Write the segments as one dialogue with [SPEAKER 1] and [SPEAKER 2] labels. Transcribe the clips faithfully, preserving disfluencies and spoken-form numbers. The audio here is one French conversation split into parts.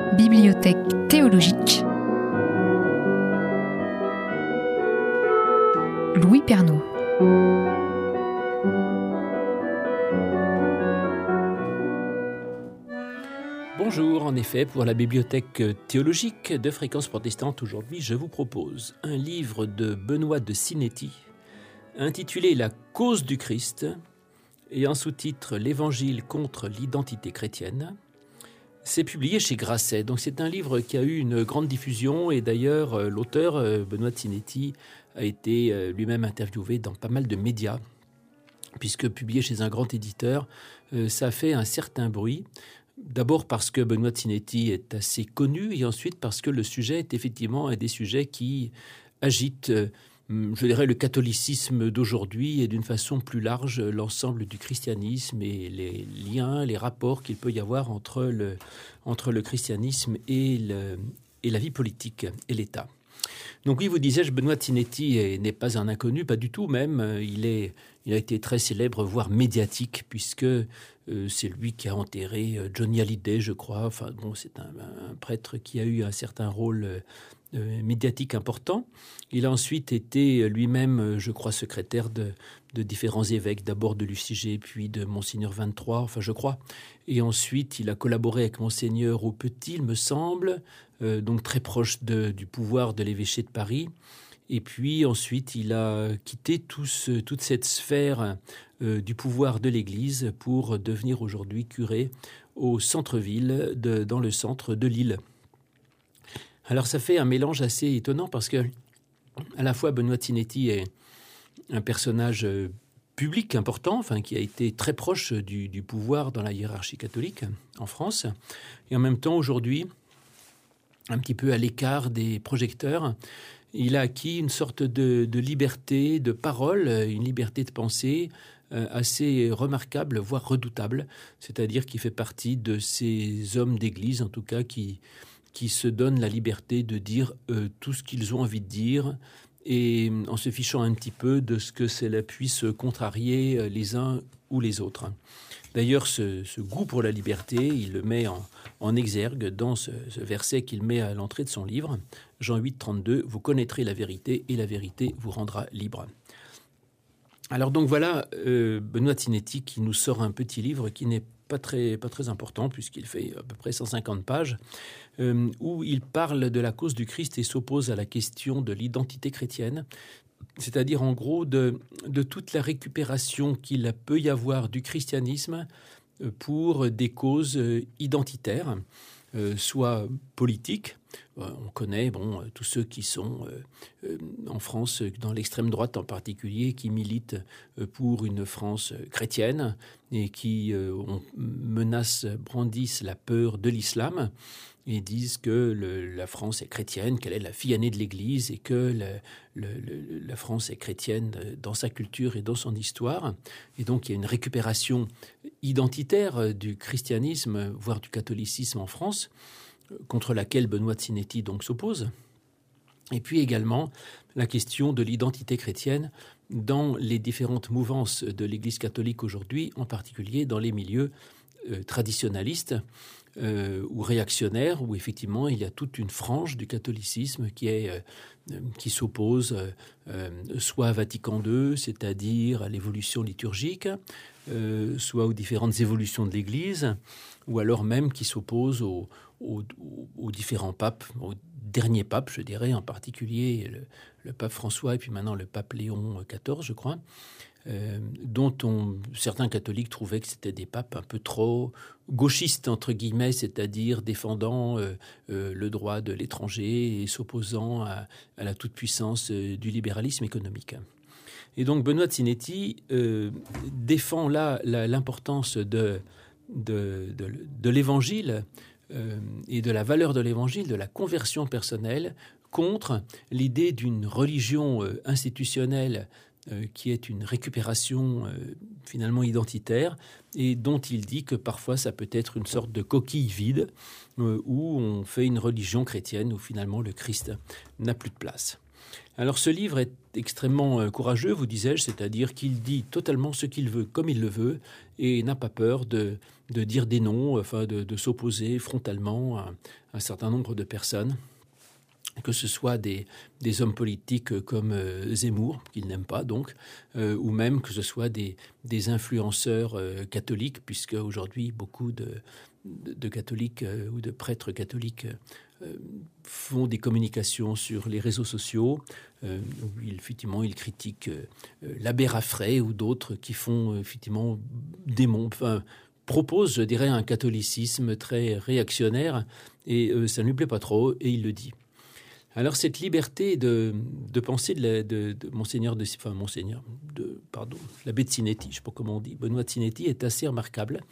[SPEAKER 1] Bibliothèque théologique. Louis Pernaut.
[SPEAKER 2] Bonjour, en effet, pour la bibliothèque théologique de Fréquence Protestante, aujourd'hui, je vous propose un livre de Benoît de Sinetti, intitulé « La cause du Christ » et en sous-titre « L'Évangile contre l'identité chrétienne ». C'est publié chez Grasset, donc c'est un livre qui a eu une grande diffusion et d'ailleurs l'auteur, Benoît de Sinetti, a été lui-même interviewé dans pas mal de médias, puisque publié chez un grand éditeur, ça a fait un certain bruit. D'abord parce que Benoît de Sinetti est assez connu et ensuite parce que le sujet est effectivement un des sujets qui agite, je dirais, le catholicisme d'aujourd'hui et d'une façon plus large l'ensemble du christianisme et les liens, les rapports qu'il peut y avoir entre le, entre le christianisme et, le, et la vie politique et l'État. Donc oui, vous disais-je, Benoît de Sinetti n'est pas un inconnu, pas du tout même. Il, est, il a été très célèbre, voire médiatique, puisque euh, c'est lui qui a enterré Johnny Hallyday, je crois. Enfin bon, c'est un, un prêtre qui a eu un certain rôle euh, médiatique important. Il a ensuite été lui-même, je crois, secrétaire de, de différents évêques, d'abord de l'U C G, puis de Monseigneur vingt-trois, enfin je crois. Et ensuite, il a collaboré avec Monseigneur Aupetit, il me semble, euh, donc très proche de, du pouvoir de l'évêché de Paris. Et puis ensuite, il a quitté tout ce, toute cette sphère euh, du pouvoir de l'Église pour devenir aujourd'hui curé au centre-ville, de, dans le centre de Lille. Alors ça fait un mélange assez étonnant parce que à la fois Benoît de Sinetti est un personnage public important, enfin qui a été très proche du, du pouvoir dans la hiérarchie catholique en France, et en même temps aujourd'hui un petit peu à l'écart des projecteurs. Il a acquis une sorte de, de liberté de parole, une liberté de pensée euh, assez remarquable, voire redoutable. C'est-à-dire qu'il fait partie de ces hommes d'église, en tout cas, qui, qui se donnent la liberté de dire euh, tout ce qu'ils ont envie de dire, et en se fichant un petit peu de ce que cela puisse contrarier les uns ou les autres. D'ailleurs, ce, ce goût pour la liberté, il le met en, en exergue dans ce, ce verset qu'il met à l'entrée de son livre, Jean huit, trente-deux, « Vous connaîtrez la vérité et la vérité vous rendra libre ». Alors donc voilà, euh, Benoît de Sinetti qui nous sort un petit livre qui n'est pas très, pas très important puisqu'il fait à peu près cent cinquante pages, euh, où il parle de la cause du Christ et s'oppose à la question de l'identité chrétienne, c'est-à-dire en gros de, de toute la récupération qu'il peut y avoir du christianisme pour des causes identitaires, euh, soit politiques. On connaît bon, tous ceux qui sont euh, en France, dans l'extrême droite en particulier, qui militent pour une France chrétienne et qui euh, on menacent, brandissent la peur de l'islam et disent que le, la France est chrétienne, qu'elle est la fille aînée de l'Église et que le, le, le, la France est chrétienne dans sa culture et dans son histoire. Et donc il y a une récupération identitaire du christianisme, voire du catholicisme en France, contre laquelle Benoît de Sinetti donc s'oppose. Et puis également la question de l'identité chrétienne dans les différentes mouvances de l'Église catholique aujourd'hui, en particulier dans les milieux euh, traditionalistes euh, ou réactionnaires, où effectivement il y a toute une frange du catholicisme qui, est, euh, qui s'oppose euh, soit à Vatican deux, c'est-à-dire à l'évolution liturgique, euh, soit aux différentes évolutions de l'Église, ou alors même qui s'oppose aux Aux, aux différents papes, aux derniers papes, je dirais, en particulier le, le pape François et puis maintenant le pape Léon quatorze, je crois, euh, dont on, certains catholiques trouvaient que c'était des papes un peu trop gauchistes, entre guillemets, c'est-à-dire défendant euh, euh, le droit de l'étranger et s'opposant à, à la toute-puissance euh, du libéralisme économique. Et donc Benoît de Sinetti euh, défend là la, l'importance de, de, de, de l'Évangile Euh, et de la valeur de l'Évangile, de la conversion personnelle, contre l'idée d'une religion euh, institutionnelle euh, qui est une récupération euh, finalement identitaire et dont il dit que parfois ça peut être une sorte de coquille vide euh, où on fait une religion chrétienne où finalement le Christ n'a plus de place. Alors ce livre est extrêmement euh, courageux, vous disais-je, c'est-à-dire qu'il dit totalement ce qu'il veut, comme il le veut, et n'a pas peur de, de dire des noms, enfin de, de s'opposer frontalement à un certain nombre de personnes, que ce soit des, des hommes politiques comme euh, Zemmour, qu'il n'aime pas donc, euh, ou même que ce soit des, des influenceurs euh, catholiques, puisque aujourd'hui beaucoup de, de, de catholiques euh, ou de prêtres catholiques euh, font des communications sur les réseaux sociaux, euh, où ils, effectivement ils critiquent euh, l'abbé Raffray ou d'autres qui font euh, effectivement des mondes, enfin, proposent, je dirais, un catholicisme très réactionnaire, et euh, ça ne lui plaît pas trop, et il le dit. Alors cette liberté de, de penser de, la, de, de Monseigneur, de, enfin Monseigneur, de, pardon, l'abbé de Sinetti, je ne sais pas comment on dit, Benoît de Sinetti, est assez remarquable.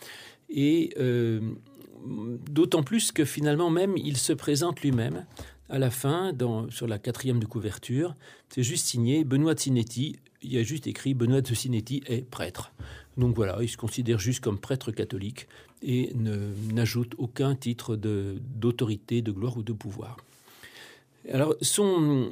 [SPEAKER 2] Et euh, d'autant plus que finalement même, il se présente lui-même à la fin, dans, sur la quatrième de couverture, c'est juste signé Benoît de Sinetti, il y a juste écrit Benoît de Sinetti est prêtre. Donc voilà, il se considère juste comme prêtre catholique et ne, n'ajoute aucun titre de, d'autorité, de gloire ou de pouvoir. Alors, son,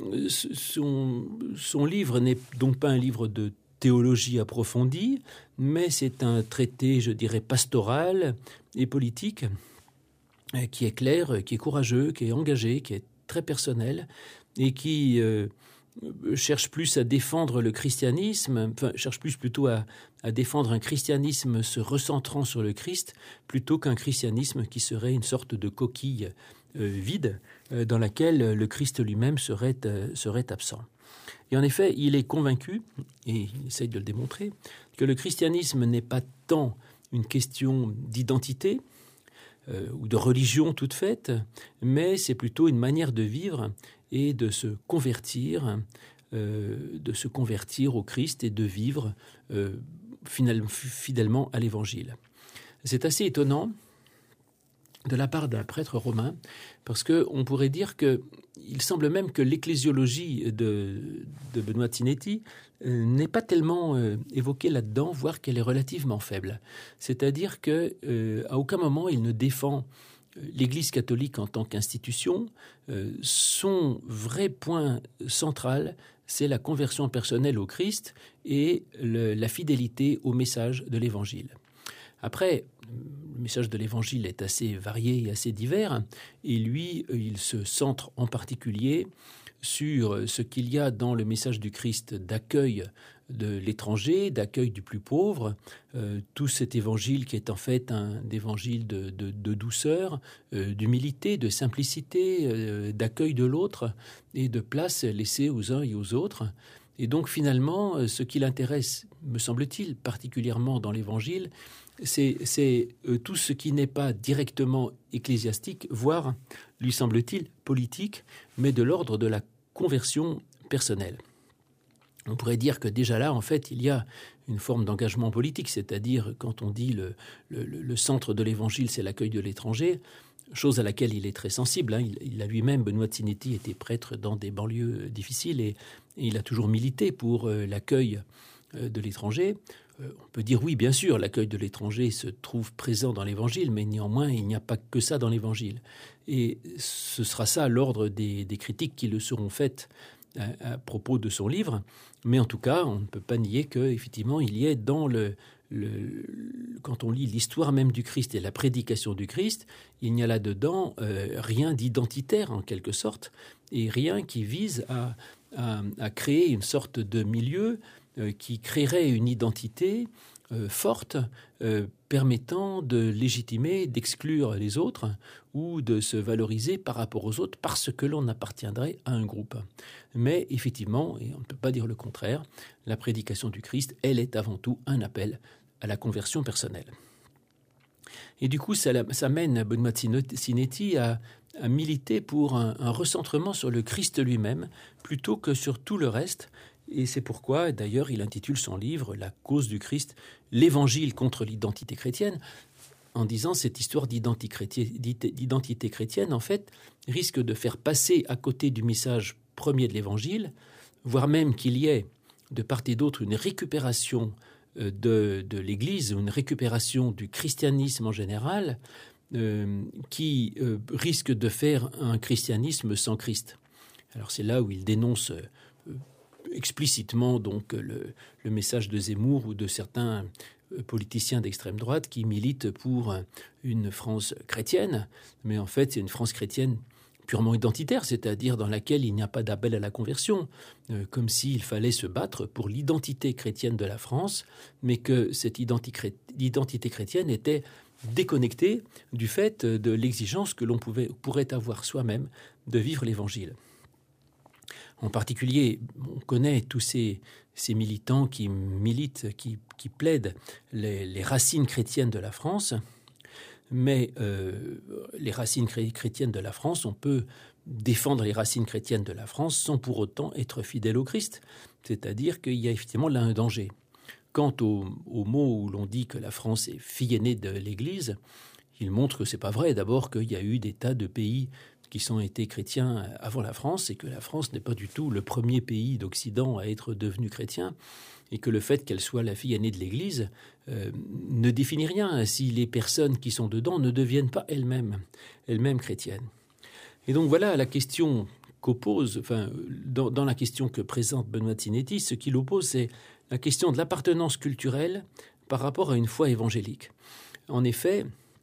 [SPEAKER 2] son, son livre n'est donc pas un livre de théologie approfondie, mais c'est un traité, je dirais, pastoral et politique, qui est clair, qui est courageux, qui est engagé, qui est très personnel, et qui euh, cherche plus à défendre le christianisme, enfin, cherche plus plutôt à, à défendre un christianisme se recentrant sur le Christ, plutôt qu'un christianisme qui serait une sorte de coquille euh, vide, dans laquelle le Christ lui-même serait, euh, serait absent. Et en effet, il est convaincu, et il essaye de le démontrer, que le christianisme n'est pas tant une question d'identité euh, ou de religion toute faite, mais c'est plutôt une manière de vivre et de se convertir, euh, de se convertir au Christ et de vivre euh, finalement, fidèlement à l'Évangile. C'est assez étonnant de la part d'un prêtre romain, parce qu'on pourrait dire qu'il semble même que l'ecclésiologie de, de Benoît de Sinetti euh, n'est pas tellement euh, évoquée là-dedans, voire qu'elle est relativement faible. C'est-à-dire qu'à euh, aucun moment il ne défend l'Église catholique en tant qu'institution. Euh, son vrai point central, c'est la conversion personnelle au Christ et le, la fidélité au message de l'Évangile. Après, le message de l'Évangile est assez varié et assez divers, et lui, il se centre en particulier sur ce qu'il y a dans le message du Christ d'accueil de l'étranger, d'accueil du plus pauvre, euh, tout cet évangile qui est en fait un évangile de, de, de douceur, euh, d'humilité, de simplicité, euh, d'accueil de l'autre et de place laissée aux uns et aux autres. Et donc finalement, ce qui l'intéresse, me semble-t-il, particulièrement dans l'évangile, c'est, c'est euh, tout ce qui n'est pas directement ecclésiastique, voire, lui semble-t-il, politique, mais de l'ordre de la conversion personnelle. On pourrait dire que déjà là, en fait, il y a une forme d'engagement politique, c'est-à-dire quand on dit le, le, le centre de l'évangile, c'est l'accueil de l'étranger, chose à laquelle il est très sensible. Hein. Il, il a lui-même, Benoît de Sinetti, été prêtre dans des banlieues difficiles et, et il a toujours milité pour euh, l'accueil euh, de l'étranger. Euh, on peut dire oui, bien sûr, l'accueil de l'étranger se trouve présent dans l'évangile, mais néanmoins, il n'y a pas que ça dans l'évangile. Et ce sera ça l'ordre des, des critiques qui le seront faites à, à propos de son livre. Mais en tout cas, on ne peut pas nier qu'effectivement, il y ait dans le... Le, quand on lit l'histoire même du Christ et la prédication du Christ, il n'y a là-dedans euh, rien d'identitaire en quelque sorte et rien qui vise à, à, à créer une sorte de milieu euh, qui créerait une identité euh, forte euh, permettant de légitimer, d'exclure les autres ou de se valoriser par rapport aux autres parce que l'on appartiendrait à un groupe. Mais effectivement, et on ne peut pas dire le contraire, la prédication du Christ, elle est avant tout un appel à la conversion personnelle. Et du coup, ça, ça mène Benoît de Sinetti à, à militer pour un, un recentrement sur le Christ lui-même plutôt que sur tout le reste. Et c'est pourquoi, d'ailleurs, il intitule son livre « La cause du Christ, l'évangile contre l'identité chrétienne », en disant cette histoire d'identité chrétienne, en fait, risque de faire passer à côté du message premier de l'évangile, voire même qu'il y ait de part et d'autre une récupération de, de l'Église, une récupération du christianisme en général, euh, qui euh, risque de faire un christianisme sans Christ. Alors c'est là où il dénonce euh, explicitement donc le, le message de Zemmour ou de certains politiciens d'extrême droite qui militent pour une France chrétienne, mais en fait c'est une France chrétienne purement identitaire, c'est-à-dire dans laquelle il n'y a pas d'appel à la conversion, euh, comme s'il fallait se battre pour l'identité chrétienne de la France, mais que cette identi- identité chrétienne était déconnectée du fait de l'exigence que l'on pouvait, pourrait avoir soi-même de vivre l'Évangile. En particulier, on connaît tous ces, ces militants qui militent, qui, qui plaident les, les racines chrétiennes de la France. Mais euh, les racines chrétiennes de la France, on peut défendre les racines chrétiennes de la France sans pour autant être fidèle au Christ. C'est-à-dire qu'il y a effectivement là un danger. Quant au, au mot où l'on dit que la France est fille aînée de l'Église, il montre que ce n'est pas vrai. D'abord qu'il y a eu des tas de pays qui sont été chrétiens avant la France et que la France n'est pas du tout le premier pays d'Occident à être devenu chrétien. Et que le fait qu'elle soit la fille aînée de l'Église euh, ne définit rien si les personnes qui sont dedans ne deviennent pas elles-mêmes, elles-mêmes chrétiennes. Et donc voilà la question qu'oppose, enfin, dans, dans la question que présente Benoît de Sinéty, ce qu'il oppose, c'est la question de l'appartenance culturelle par rapport à une foi évangélique. En effet,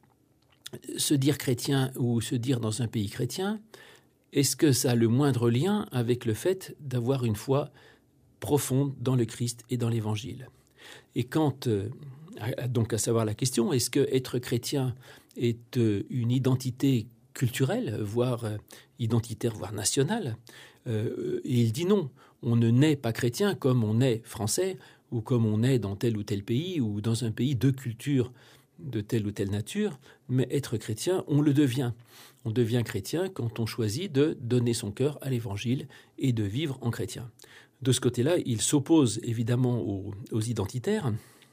[SPEAKER 2] se dire chrétien ou se dire dans un pays chrétien, est-ce que ça a le moindre lien avec le fait d'avoir une foi profonde dans le Christ et dans l'Évangile? Et quand, euh, donc à savoir la question, est-ce que être chrétien est euh, une identité culturelle, voire euh, identitaire, voire nationale? euh, Et il dit non, on ne naît pas chrétien comme on est français, ou comme on est dans tel ou tel pays, ou dans un pays de culture de telle ou telle nature, mais être chrétien, on le devient. On devient chrétien quand on choisit de donner son cœur à l'Évangile et de vivre en chrétien. De ce côté-là, il s'oppose évidemment aux, aux identitaires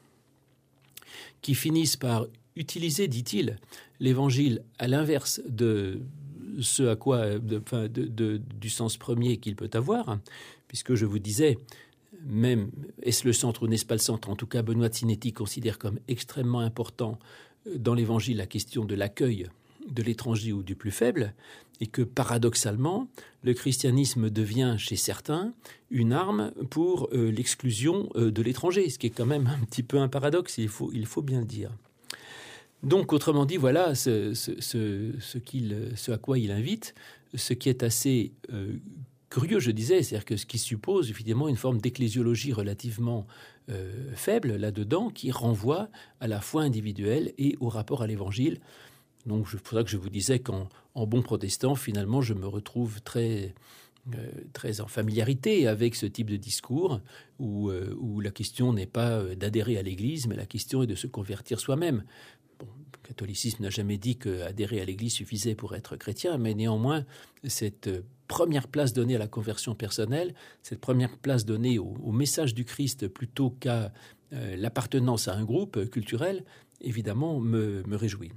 [SPEAKER 2] qui finissent par utiliser, dit-il, l'Évangile à l'inverse de ce à quoi, de, enfin, de, de, du sens premier qu'il peut avoir, puisque je vous disais, même est-ce le centre ou n'est-ce pas le centre, en tout cas Benoît de Sinéty considère comme extrêmement important dans l'Évangile la question de l'accueil de l'étranger ou du plus faible, et que paradoxalement, le christianisme devient chez certains une arme pour euh, l'exclusion euh, de l'étranger, ce qui est quand même un petit peu un paradoxe, il faut, il faut bien le dire. Donc, autrement dit, voilà ce, ce, ce, ce, qu'il, ce à quoi il invite, ce qui est assez euh, curieux, je disais, c'est-à-dire que ce qui suppose évidemment une forme d'ecclésiologie relativement euh, faible là-dedans, qui renvoie à la foi individuelle et au rapport à l'Évangile. Donc, c'est pour ça que je vous disais qu'en en bon protestant, finalement, je me retrouve très, euh, très en familiarité avec ce type de discours où, euh, où la question n'est pas d'adhérer à l'Église, mais la question est de se convertir soi-même. Bon, le catholicisme n'a jamais dit qu'adhérer à l'Église suffisait pour être chrétien, mais néanmoins, cette première place donnée à la conversion personnelle, cette première place donnée au, au message du Christ plutôt qu'à euh, l'appartenance à un groupe culturel, évidemment, me, me réjouit.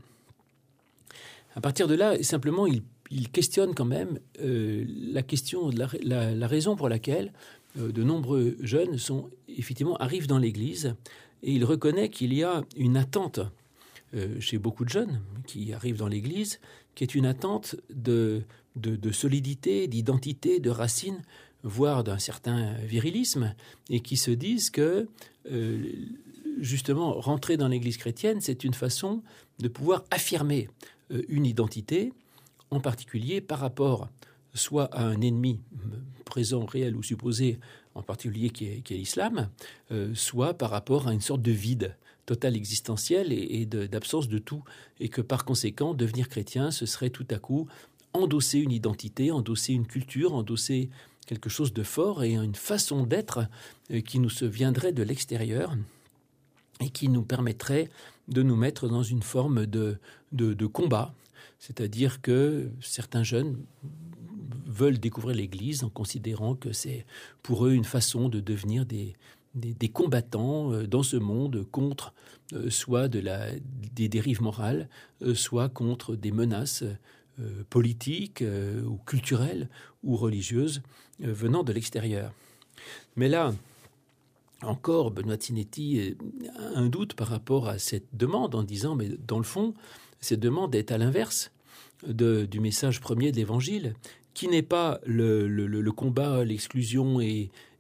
[SPEAKER 2] À partir de là, simplement, il, il questionne quand même euh, la question, la, la, la raison pour laquelle euh, de nombreux jeunes sont, effectivement, arrivent dans l'Église, et il reconnaît qu'il y a une attente euh, chez beaucoup de jeunes qui arrivent dans l'Église, qui est une attente de, de, de solidité, d'identité, de racines, voire d'un certain virilisme, et qui se disent que, euh, justement, rentrer dans l'Église chrétienne, c'est une façon de pouvoir affirmer une identité, en particulier par rapport soit à un ennemi présent, réel ou supposé, en particulier qui est, qui est l'islam, euh, soit par rapport à une sorte de vide total existentiel et, et de, d'absence de tout, et que par conséquent, devenir chrétien, ce serait tout à coup endosser une identité, endosser une culture, endosser quelque chose de fort et une façon d'être euh, qui nous viendrait de l'extérieur et qui nous permettrait de nous mettre dans une forme de, de, de combat. C'est-à-dire que certains jeunes veulent découvrir l'Église en considérant que c'est pour eux une façon de devenir des, des, des combattants dans ce monde contre euh, soit de la, des dérives morales, euh, soit contre des menaces euh, politiques euh, ou culturelles ou religieuses euh, venant de l'extérieur. Mais là, encore, Benoît de Sinéty a un doute par rapport à cette demande en disant, mais dans le fond, cette demande est à l'inverse de, du message premier de l'Évangile, qui n'est pas le, le, le combat, l'exclusion et,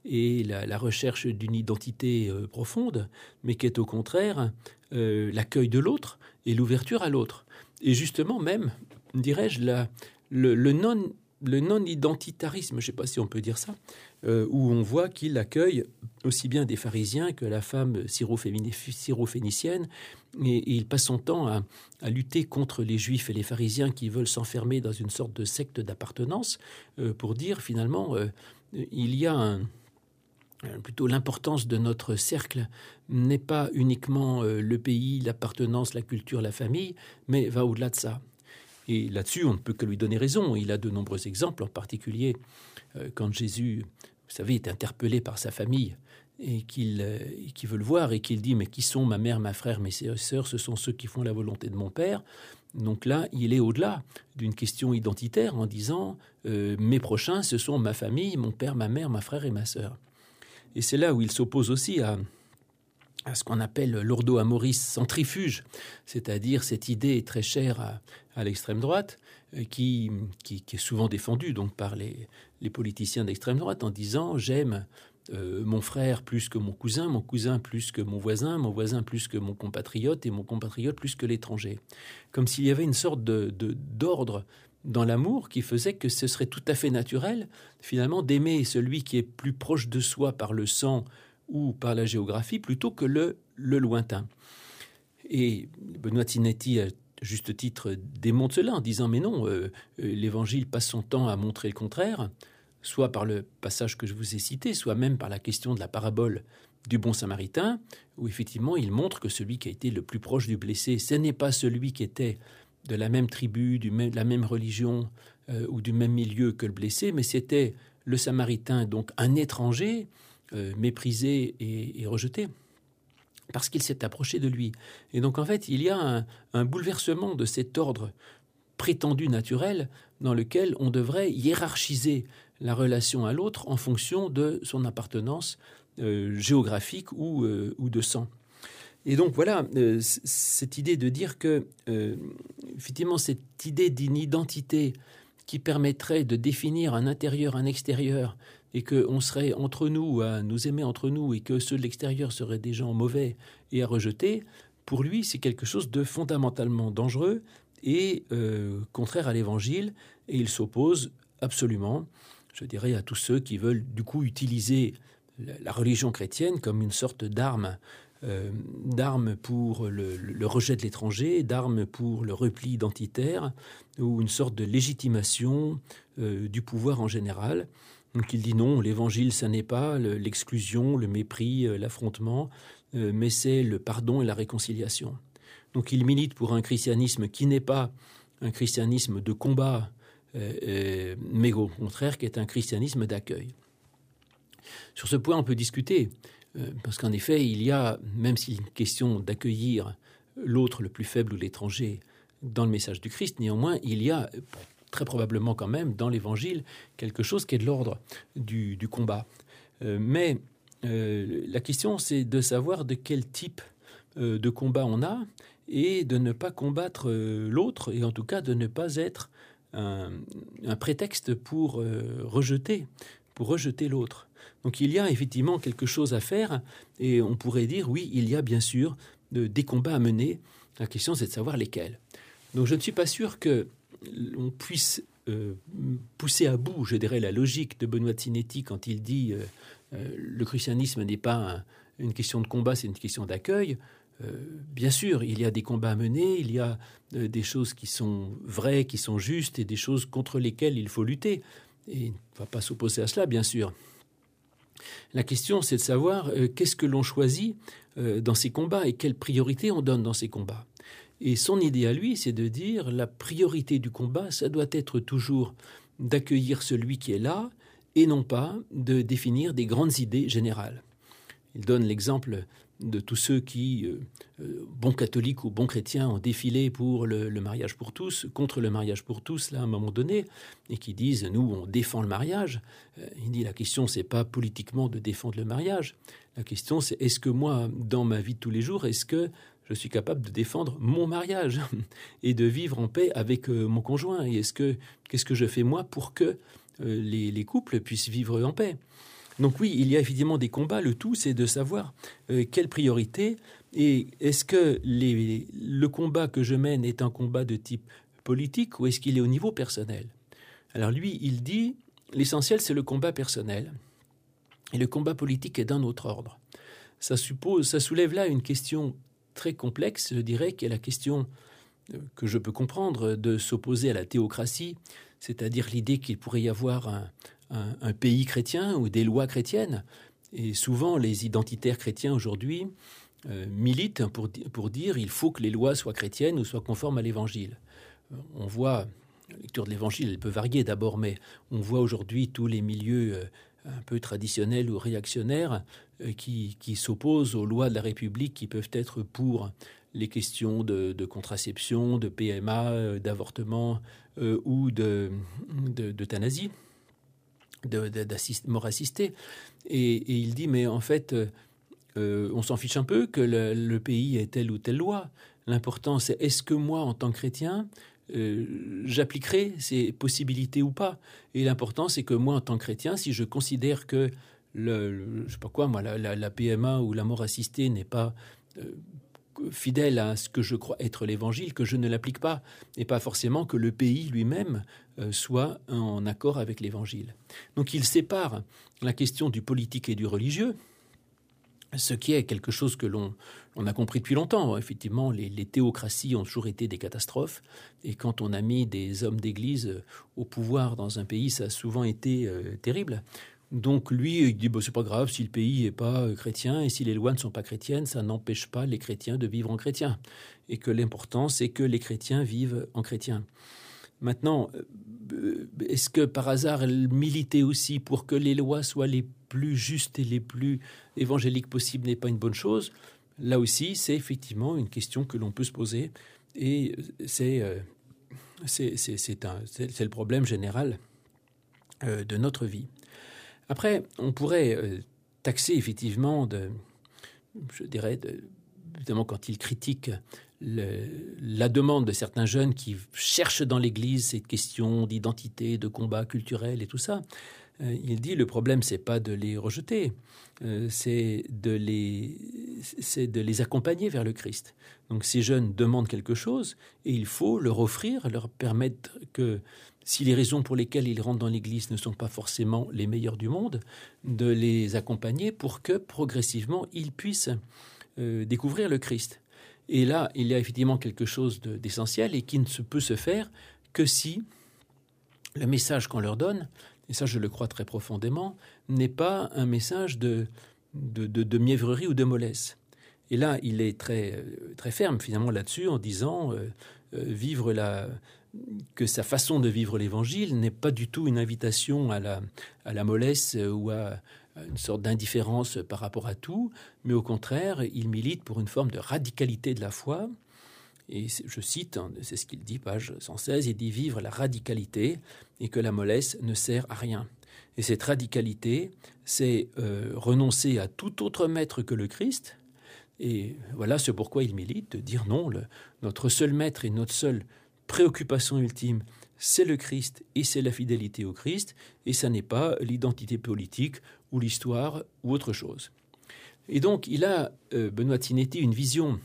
[SPEAKER 2] et la, la recherche d'une identité euh, profonde, mais qui est au contraire euh, l'accueil de l'autre et l'ouverture à l'autre. Et justement même, dirais-je, la, le, le non le non-identitarisme, je ne sais pas si on peut dire ça, euh, où on voit qu'il accueille aussi bien des pharisiens que la femme syrophénicienne, et, et il passe son temps à, à lutter contre les juifs et les pharisiens qui veulent s'enfermer dans une sorte de secte d'appartenance, euh, pour dire finalement, euh, il y a un, plutôt l'importance de notre cercle n'est pas uniquement euh, le pays, l'appartenance, la culture, la famille, mais va au-delà de ça. Et là-dessus, on ne peut que lui donner raison. Il a de nombreux exemples, en particulier euh, quand Jésus, vous savez, est interpellé par sa famille et qu'il, euh, qu'il veut le voir et qu'il dit « Mais qui sont ma mère, ma frère, mes sœurs? Ce sont ceux qui font la volonté de mon Père. » Donc là, il est au-delà d'une question identitaire en disant euh, « Mes prochains, ce sont ma famille, mon père, ma mère, ma frère et ma sœur. » Et c'est là où il s'oppose aussi à... à ce qu'on appelle l'ordo amoris centrifuge, c'est-à-dire cette idée très chère à, à l'extrême droite, qui, qui, qui est souvent défendue donc, par les, les politiciens d'extrême droite en disant « j'aime euh, mon frère plus que mon cousin, mon cousin plus que mon voisin, mon voisin plus que mon compatriote et mon compatriote plus que l'étranger ». Comme s'il y avait une sorte de, de, d'ordre dans l'amour qui faisait que ce serait tout à fait naturel, finalement, d'aimer celui qui est plus proche de soi par le sang ou par la géographie, plutôt que le, le lointain. Et Benoît de Sinetti, à juste titre, démontre cela en disant « Mais non, euh, l'Évangile passe son temps à montrer le contraire, soit par le passage que je vous ai cité, soit même par la question de la parabole du bon samaritain, où effectivement il montre que celui qui a été le plus proche du blessé, ce n'est pas celui qui était de la même tribu, du même, de la même religion euh, ou du même milieu que le blessé, mais c'était le samaritain, donc un étranger, Euh, méprisé et, et rejeté, parce qu'il s'est approché de lui. Et donc, en fait, il y a un, un bouleversement de cet ordre prétendu naturel dans lequel on devrait hiérarchiser la relation à l'autre en fonction de son appartenance euh, géographique ou, euh, ou de sang. Et donc, voilà, euh, c- cette idée de dire que, euh, effectivement, cette idée d'une identité qui permettrait de définir un intérieur, un extérieur, et qu'on serait entre nous, à nous aimer entre nous, et que ceux de l'extérieur seraient des gens mauvais et à rejeter, pour lui, c'est quelque chose de fondamentalement dangereux et euh, contraire à l'Évangile, et il s'oppose absolument, je dirais, à tous ceux qui veulent du coup utiliser la, la religion chrétienne comme une sorte d'arme, euh, d'arme pour le, le rejet de l'étranger, d'arme pour le repli identitaire, ou une sorte de légitimation euh, du pouvoir en général. Donc il dit non, l'Évangile, ça n'est pas l'exclusion, le mépris, l'affrontement, euh, mais c'est le pardon et la réconciliation. Donc il milite pour un christianisme qui n'est pas un christianisme de combat, euh, euh, mais au contraire qui est un christianisme d'accueil. Sur ce point, on peut discuter, euh, parce qu'en effet, il y a, même s'il est une question d'accueillir l'autre, le plus faible ou l'étranger, dans le message du Christ, néanmoins, il y a très probablement quand même dans l'Évangile quelque chose qui est de l'ordre du, du combat. Euh, mais euh, la question, c'est de savoir de quel type euh, de combat on a et de ne pas combattre euh, l'autre, et en tout cas de ne pas être un, un prétexte pour euh, rejeter, pour rejeter l'autre. Donc il y a effectivement quelque chose à faire, et on pourrait dire, oui, il y a bien sûr de, des combats à mener. La question, c'est de savoir lesquels. Donc je ne suis pas sûr que on puisse euh, pousser à bout, je dirais, la logique de Benoît de Sinetti quand il dit euh, euh, le christianisme n'est pas un, une question de combat, c'est une question d'accueil. Euh, bien sûr, il y a des combats à mener, il y a euh, des choses qui sont vraies, qui sont justes, et des choses contre lesquelles il faut lutter. Et il ne va pas s'opposer à cela, bien sûr. La question, c'est de savoir euh, qu'est-ce que l'on choisit euh, dans ces combats et quelle priorité on donne dans ces combats. Et son idée à lui, c'est de dire la priorité du combat, ça doit être toujours d'accueillir celui qui est là et non pas de définir des grandes idées générales. Il donne l'exemple de tous ceux qui, euh, euh, bons catholiques ou bons chrétiens, ont défilé pour le, le mariage pour tous, contre le mariage pour tous, là, à un moment donné, et qui disent « nous, on défend le mariage ». Euh, il dit la question, c'est pas politiquement de défendre le mariage. La question, c'est est-ce que moi, dans ma vie de tous les jours, est-ce que je suis capable de défendre mon mariage et de vivre en paix avec euh, mon conjoint. Et est-ce que, qu'est-ce que je fais moi pour que euh, les, les couples puissent vivre en paix ? Donc oui, il y a évidemment des combats. Le tout, c'est de savoir euh, quelle priorité et est-ce que les, le combat que je mène est un combat de type politique ou est-ce qu'il est au niveau personnel? Alors lui, il dit, l'essentiel, c'est le combat personnel. Et le combat politique est d'un autre ordre. Ça, suppose, ça soulève là une question très complexe, je dirais, qui est la question que je peux comprendre de s'opposer à la théocratie, c'est-à-dire l'idée qu'il pourrait y avoir un, un, un pays chrétien ou des lois chrétiennes. Et souvent, les identitaires chrétiens aujourd'hui euh, militent pour, pour dire qu'il faut que les lois soient chrétiennes ou soient conformes à l'Évangile. On voit, la lecture de l'Évangile, elle peut varier d'abord, mais on voit aujourd'hui tous les milieux euh, un peu traditionnels ou réactionnaires euh, qui, qui s'opposent aux lois de la République qui peuvent être pour les questions de, de contraception, de P M A, euh, d'avortement euh, ou de, de, d'euthanasie, de, de, d'assist, mort assistée. Et, et il dit, mais en fait, euh, on s'en fiche un peu que le, le pays ait telle ou telle loi. L'important, c'est est-ce que moi, en tant que chrétien, euh, j'appliquerai ces possibilités ou pas? Et l'important, c'est que moi, en tant que chrétien, si je considère que le, le, je sais pas quoi, moi, la, la, la P M A ou la mort assistée n'est pas euh, fidèle à ce que je crois être l'Évangile, que je ne l'applique pas, et pas forcément que le pays lui-même euh, soit en accord avec l'Évangile. Donc il sépare la question du politique et du religieux, ce qui est quelque chose que l'on on a compris depuis longtemps. Effectivement, les, les théocraties ont toujours été des catastrophes, et quand on a mis des hommes d'Église au pouvoir dans un pays, ça a souvent été euh, terrible. Donc lui, il dit bah, c'est pas grave si le pays n'est pas chrétien et si les lois ne sont pas chrétiennes, ça n'empêche pas les chrétiens de vivre en chrétien. Et que l'important, c'est que les chrétiens vivent en chrétien. Maintenant, est-ce que par hasard, elle militait aussi pour que les lois soient les plus justes et les plus évangéliques possibles n'est pas une bonne chose? Là aussi, c'est effectivement une question que l'on peut se poser. Et c'est, euh, c'est, c'est, c'est, un, c'est, c'est le problème général euh, de notre vie. Après, on pourrait euh, taxer effectivement de, je dirais, de, évidemment quand il critique le, la demande de certains jeunes qui cherchent dans l'Église cette question d'identité, de combat culturel et tout ça. Euh, il dit le problème, c'est pas de les rejeter, euh, c'est de les, c'est de les accompagner vers le Christ. Donc ces jeunes demandent quelque chose et il faut leur offrir, leur permettre que si les raisons pour lesquelles ils rentrent dans l'Église ne sont pas forcément les meilleures du monde, de les accompagner pour que progressivement ils puissent euh, découvrir le Christ. Et là, il y a effectivement quelque chose de, d'essentiel et qui ne se peut se faire que si le message qu'on leur donne, et ça je le crois très profondément, n'est pas un message de, de, de, de mièvrerie ou de mollesse. Et là, il est très, très ferme finalement là-dessus en disant euh, euh, vivre la... que sa façon de vivre l'Évangile n'est pas du tout une invitation à la, à la mollesse ou à, à une sorte d'indifférence par rapport à tout, mais au contraire, il milite pour une forme de radicalité de la foi. Et je cite, c'est ce qu'il dit, page cent seize, il dit « Vivre la radicalité et que la mollesse ne sert à rien ». Et cette radicalité, c'est euh, renoncer à tout autre maître que le Christ. Et voilà ce pourquoi il milite, de dire non, le, notre seul maître et notre seule préoccupation ultime, c'est le Christ et c'est la fidélité au Christ, et ça n'est pas l'identité politique ou l'histoire ou autre chose. Et donc, il a, euh, Benoît de Sinetti, une vision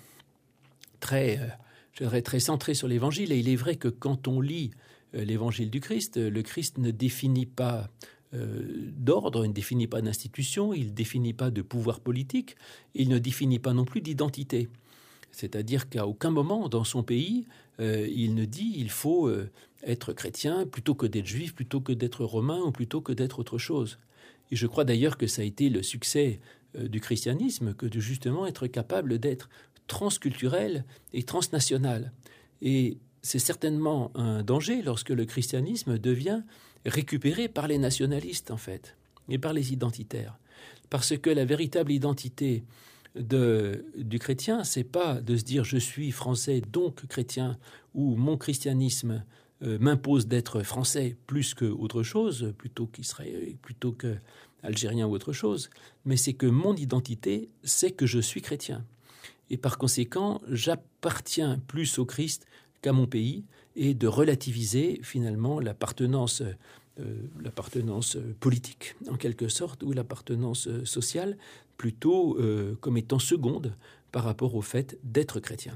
[SPEAKER 2] très, euh, je dirais, très centrée sur l'Évangile, et il est vrai que quand on lit euh, l'Évangile du Christ, le Christ ne définit pas euh, d'ordre, il ne définit pas d'institution, il ne définit pas de pouvoir politique, il ne définit pas non plus d'identité. C'est-à-dire qu'à aucun moment dans son pays, euh, il ne dit il faut euh, être chrétien plutôt que d'être juif, plutôt que d'être romain ou plutôt que d'être autre chose. Et je crois d'ailleurs que ça a été le succès euh, du christianisme, que de justement être capable d'être transculturel et transnational. Et c'est certainement un danger lorsque le christianisme devient récupéré par les nationalistes, en fait, et par les identitaires. Parce que la véritable identité De, du chrétien, c'est pas de se dire je suis français donc chrétien ou mon christianisme euh, m'impose d'être français plus que autre chose, plutôt qu'israélien, plutôt que algérien ou autre chose, mais c'est que mon identité, c'est que je suis chrétien. Et par conséquent, j'appartiens plus au Christ qu'à mon pays, et de relativiser finalement l'appartenance euh, l'appartenance politique, en quelque sorte, ou l'appartenance sociale, plutôt euh, comme étant seconde par rapport au fait d'être chrétien.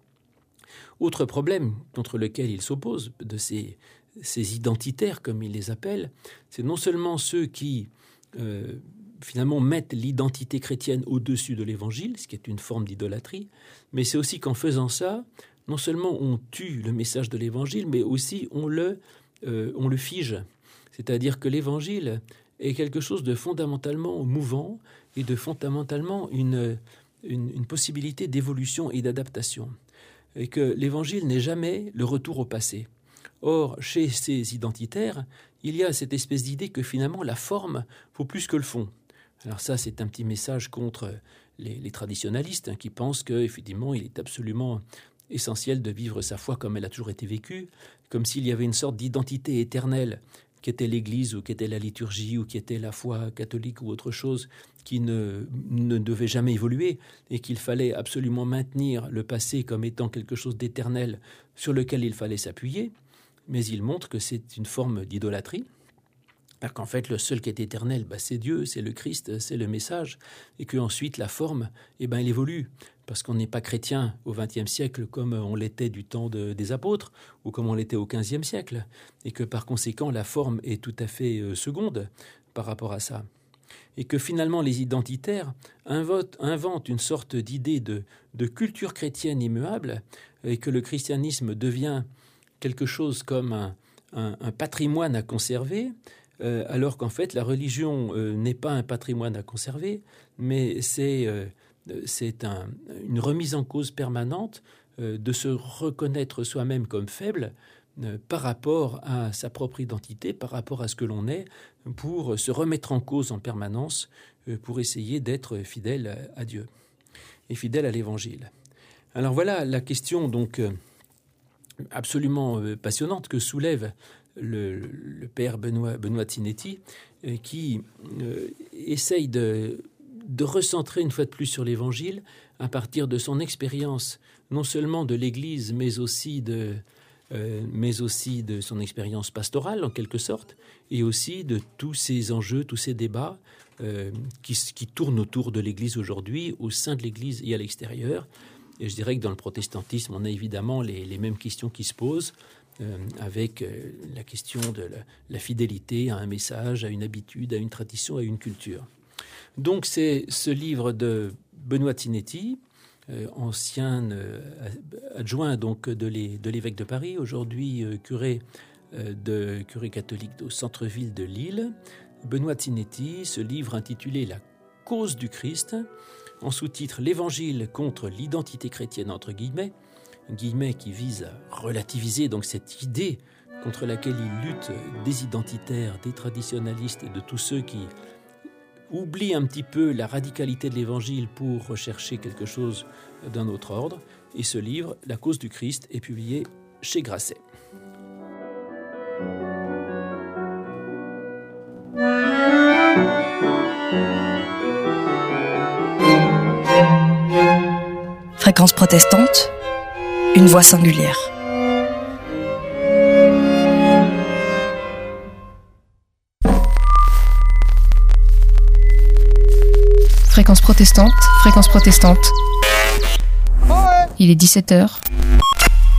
[SPEAKER 2] Autre problème contre lequel il s'oppose, de ces, ces identitaires, comme il les appelle, c'est non seulement ceux qui, euh, finalement, mettent l'identité chrétienne au-dessus de l'Évangile, ce qui est une forme d'idolâtrie, mais c'est aussi qu'en faisant ça, non seulement on tue le message de l'Évangile, mais aussi on le, euh, on le fige. C'est-à-dire que l'Évangile est quelque chose de fondamentalement mouvant et de fondamentalement une, une, une possibilité d'évolution et d'adaptation. Et que l'Évangile n'est jamais le retour au passé. Or, chez ces identitaires, il y a cette espèce d'idée que finalement la forme vaut plus que le fond. Alors ça, c'est un petit message contre les, les traditionalistes hein, qui pensent qu'effectivement, il est absolument essentiel de vivre sa foi comme elle a toujours été vécue, comme s'il y avait une sorte d'identité éternelle qui était l'Église ou qui était la liturgie ou qui était la foi catholique ou autre chose qui ne, ne devait jamais évoluer et qu'il fallait absolument maintenir le passé comme étant quelque chose d'éternel sur lequel il fallait s'appuyer. Mais il montre que c'est une forme d'idolâtrie. Alors qu'en fait, le seul qui est éternel, bah, c'est Dieu, c'est le Christ, c'est le message, et qu'ensuite la forme, eh ben, elle évolue, parce qu'on n'est pas chrétien au vingtième siècle comme on l'était du temps de, des apôtres, ou comme on l'était au quinzième siècle, et que par conséquent, la forme est tout à fait euh, seconde par rapport à ça. Et que finalement, les identitaires inventent, inventent une sorte d'idée de, de culture chrétienne immuable, et que le christianisme devient quelque chose comme un, un, un patrimoine à conserver, Euh, alors qu'en fait, la religion euh, n'est pas un patrimoine à conserver, mais c'est, euh, c'est un, une remise en cause permanente euh, de se reconnaître soi-même comme faible euh, par rapport à sa propre identité, par rapport à ce que l'on est, pour se remettre en cause en permanence, euh, pour essayer d'être fidèle à, à Dieu et fidèle à l'Évangile. Alors voilà la question donc euh, absolument euh, passionnante que soulève Le, le père Benoît, Benoît Zinetti, euh, qui euh, essaye de, de recentrer une fois de plus sur l'Évangile à partir de son expérience, non seulement de l'Église, mais aussi de, euh, mais aussi de son expérience pastorale, en quelque sorte, et aussi de tous ces enjeux, tous ces débats euh, qui, qui tournent autour de l'Église aujourd'hui, au sein de l'Église et à l'extérieur. Et je dirais que dans le protestantisme, on a évidemment les, les mêmes questions qui se posent, Euh, avec euh, la question de la, la fidélité à un message, à une habitude, à une tradition, à une culture. Donc c'est ce livre de Benoît Zinetti, euh, ancien euh, adjoint donc de, les, de l'évêque de Paris, aujourd'hui euh, curé, euh, de, curé catholique au centre-ville de Lille. Benoît Zinetti, ce livre intitulé « La cause du Christ », en sous-titre « L'Évangile contre l'identité chrétienne » entre guillemets, guillemets qui vise à relativiser donc cette idée contre laquelle il lutte des identitaires, des traditionalistes et de tous ceux qui oublient un petit peu la radicalité de l'Évangile pour rechercher quelque chose d'un autre ordre. Et ce livre, La cause du Christ, est publié chez Grasset.
[SPEAKER 1] Fréquence protestante, une voix singulière. Fréquence protestante, fréquence protestante. Il est dix-sept heures.